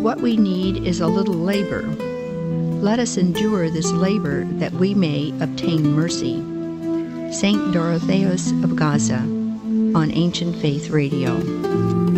what we need is a little labor. Let us endure this labor that we may obtain mercy. St. Dorotheus of Gaza on Ancient Faith Radio.